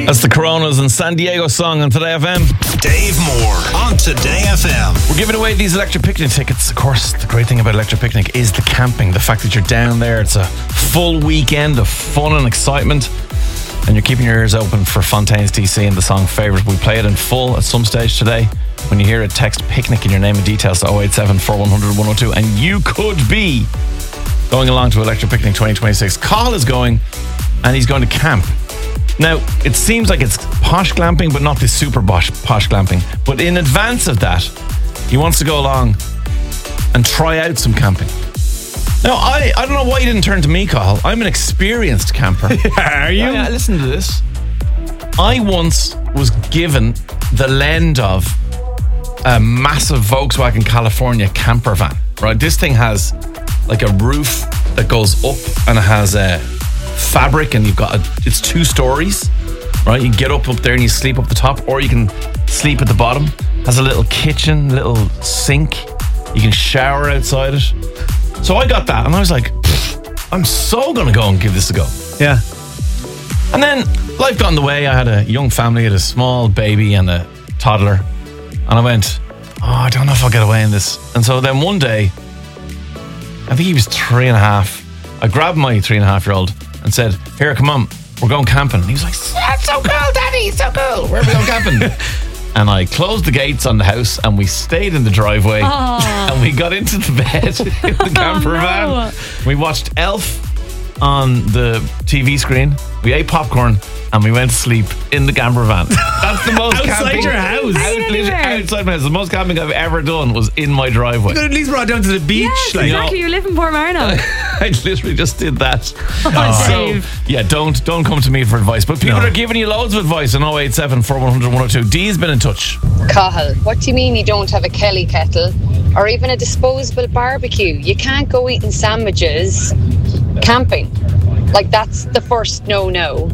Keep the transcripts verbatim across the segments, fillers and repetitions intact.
That's the Coronas and San Diego song on Today F M. Dave Moore on Today F M. We're giving away these electric picnic tickets. Of course, the great thing about electric picnic is the camping. The fact that you're down there, it's a full weekend of fun and excitement. And you're keeping your ears open for Fontaines D C and the song Favourite. We play it in full at some stage today. When you hear it, text picnic in your name and details to oh eight seven, four one zero zero, one oh two. And you could be going along to Electric Picnic twenty twenty-six. Carl is going, and he's going to camp. Now, it seems like it's posh glamping, but not this super posh, posh glamping. But in advance of that, he wants to go along and try out some camping. Now, I, I don't know why you didn't turn to me, Carl. I'm an experienced camper. Are you? Yeah, yeah, listen to this. I once was given the lend of a massive Volkswagen California camper van. Right, this thing has like a roof that goes up, and it has a fabric, and you've got a, it's two stories, right? You can get up up there and you sleep up the top, or you can sleep at the bottom. Has a little kitchen, little sink. You can shower outside it. So I got that, and I was like, I'm so gonna go and give this a go. Yeah. And then life got in the way. I had a young family, I had a small baby and a toddler, and I went, oh, I don't know if I'll get away in this. And so then one day, I think he was three and a half, I grabbed my three and a half year old and said, here, come on, we're going camping. And he was like, that's so cool, Daddy, it's so cool. Where are we going camping? And I closed the gates on the house, and we stayed in the driveway. Oh. And we got into the bed in the camper Oh, no. van. We watched Elf on the T V screen. We ate popcorn, and we went to sleep in the camper van. That's the most Outside camping. your house? Out, literally outside my house. The most camping I've ever done was in my driveway. You could at least brought down to the beach. Yes, like, exactly. You live in Portmarnock. I literally just did that. Oh, so, Dave. yeah, don't don't come to me for advice. But people No. are giving you loads of advice on oh eight seven, four one zero zero, one oh two. Dee's been in touch. Cahill, what do you mean you don't have a Kelly kettle or even a disposable barbecue? You can't go eating sandwiches camping. Like, that's the first no-no.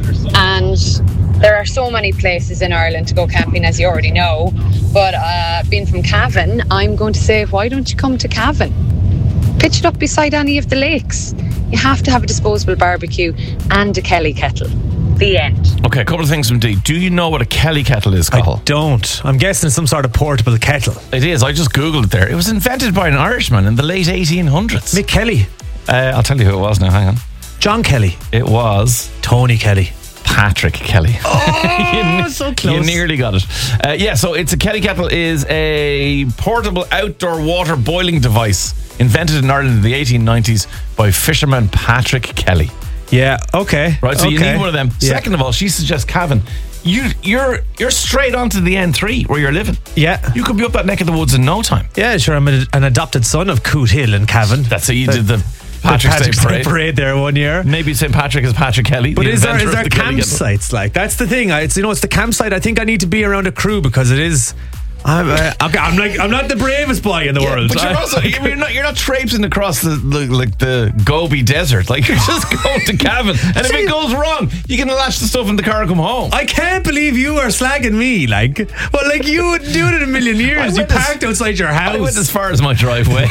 And there are so many places in Ireland to go camping, as you already know. But uh, being from Cavan, I'm going to say, why don't you come to Cavan? Pitch it up beside any of the lakes. You have to have a disposable barbecue and a Kelly kettle. The end. Okay, a couple of things from Dee. Do you know what a Kelly kettle is, I Cahill? don't. I'm guessing some sort of portable kettle. It is. I just Googled it there. It was invented by an Irishman in the late eighteen hundreds. Mick Kelly. Uh, I'll tell you who it was now. Hang on. John Kelly. It was Tony Kelly. Patrick Kelly. Oh, you, so close. You nearly got it. Uh, yeah, so it's a Kelly kettle is a portable outdoor water boiling device invented in Ireland in the eighteen nineties by fisherman Patrick Kelly. Yeah, okay. Right, so you okay. need one of them. Yeah. Second of all, she suggests Cavan. You, you're you're straight onto the N three where you're living. Yeah. You could be up that neck of the woods in no time. Yeah, sure. I'm a, an adopted son of Coot Hill in Cavan. That's how you The- did the Patrick's, Patrick's Day parade. there one year. Maybe Saint Patrick is Patrick Kelly. But the is there inventor is there of the Kelly kettle. campsites like that's the thing? I, it's you know it's the campsite. I think I need to be around a crew because it is. I'm, uh, okay, I'm like I'm not the bravest boy in the Yeah, world. but you're I- also you're not you're not traipsing across the, the like the Gobi Desert. Like, you're just going to Cavan, and if it goes wrong, you can lash the stuff in the car and come home. I can't believe you are slagging me. Like, well, like you wouldn't do it in a million years. You went as- parked outside your I went house. as far as my driveway.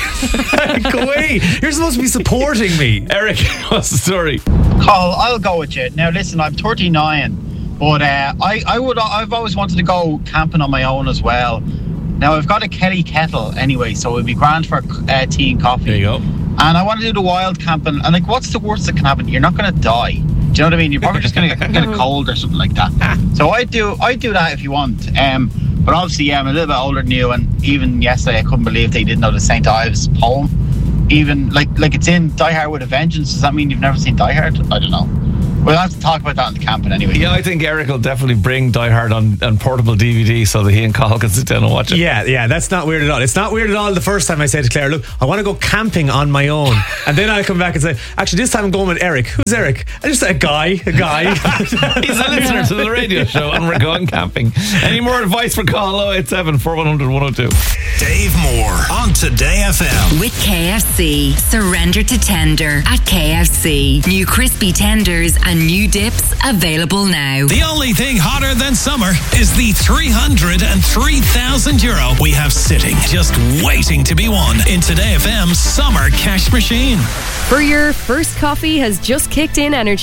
Go away. You're supposed to be supporting me. Eric, what's the story? Carl, I'll go with you. Now listen, I'm thirty-nine, but uh, I, I would, I've always wanted to go camping on my own as well. Now I've got a Kelly kettle anyway, so it'd be grand for uh, tea and coffee. There you go. And I want to do the wild camping. And like, what's the worst that can happen? You're not going to die. Do you know what I mean? You're probably just going to get a cold or something like that. So I do, I do that if you want. Um, but obviously, yeah, I'm a little bit older than you. And even yesterday, I couldn't believe they didn't know the Saint Ives poem. Even like, like it's in Die Hard with a Vengeance. Does that mean you've never seen Die Hard? I don't know. We'll have to talk about that in the camping anyway. Yeah, I think Eric will definitely bring Die Hard on, on portable D V D so that he and Carl can sit down and watch it. Yeah, yeah, that's not weird at all. It's not weird at all the first time I say to Claire, look, I want to go camping on my own. And then I'll come back and say, actually, this time I'm going with Eric. Who's Eric? I just a guy, a guy. He's a listener to the radio show and we're going camping. Any more advice for Carl? oh eight seven, four one zero zero, one oh two. Dave Moore on Today F M. With K F C. Surrender to tender at K F C. New crispy tenders and new dips available now. The only thing hotter than summer is the three hundred three thousand euro we have sitting, just waiting to be won in Today F M's Summer Cash Machine. For your first coffee has just kicked in energy,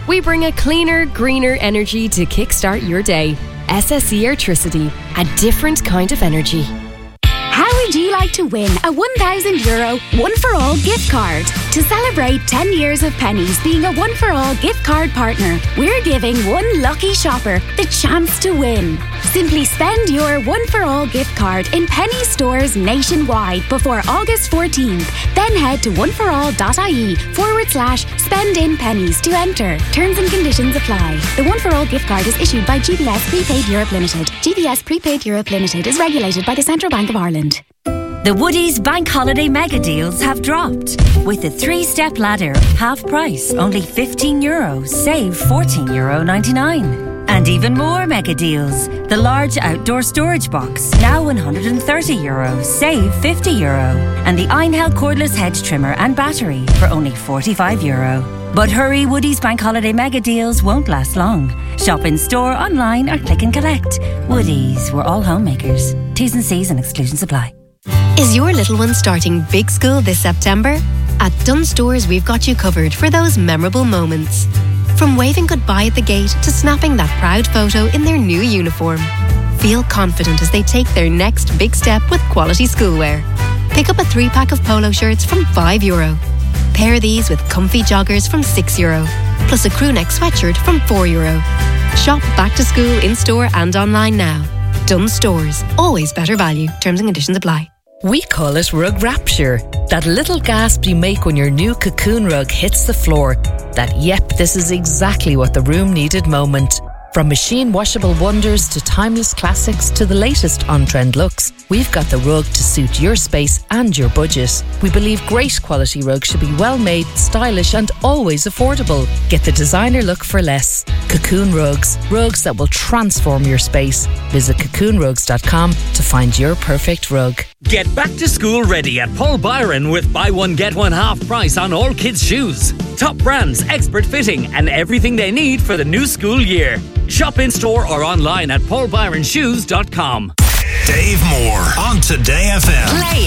We bring a cleaner, greener energy to kickstart your day. S S E Airtricity, a different kind of energy. How would you like to win a one thousand euro One For All gift card? To celebrate ten years of Pennies being a One For All gift card partner, we're giving one lucky shopper the chance to win. Simply spend your One For All gift card in Penny stores nationwide before August fourteenth. Then head to oneforall.ie forward slash spend in pennies to enter. Terms and conditions apply. The One For All gift card is issued by G B S Prepaid Europe Limited. G B S Prepaid Europe Limited is regulated by the Central Bank of Ireland. The Woodies Bank Holiday Mega Deals have dropped. With a three-step ladder, half price, only fifteen euro, save fourteen euro ninety-nine. And even more mega deals. The large outdoor storage box, now one hundred thirty euro, save fifty euro. And the Einhell cordless hedge trimmer and battery for only forty-five euro. But hurry, Woodies Bank Holiday Mega Deals won't last long. Shop in store, online or click and collect. Woodies, we're all homemakers. T's and C's and exclusions apply. Is your little one starting big school this September? At Dunnes Stores, we've got you covered for those memorable moments. From waving goodbye at the gate to snapping that proud photo in their new uniform. Feel confident as they take their next big step with quality schoolwear. Pick up a three-pack of polo shirts from five euro. Pair these with comfy joggers from six euro, plus a crewneck sweatshirt from four euro. Shop back to school in-store and online now. Dunnes Stores, always better value. Terms and conditions apply. We call it rug rapture. That little gasp you make when your new Cocoon rug hits the floor. That, yep, this is exactly what the room needed moment. From machine washable wonders to timeless classics to the latest on-trend looks, we've got the rug to suit your space and your budget. We believe great quality rugs should be well made, stylish and always affordable. Get the designer look for less. Cocoon Rugs. Rugs that will transform your space. Visit cocoon rugs dot com to find your perfect rug. Get back to school ready at Paul Byron with buy one get one half price on all kids' shoes. Top brands, expert fitting and everything they need for the new school year. Shop in store or online at paul byron shoes dot com. Dave Moore on Today F M. Play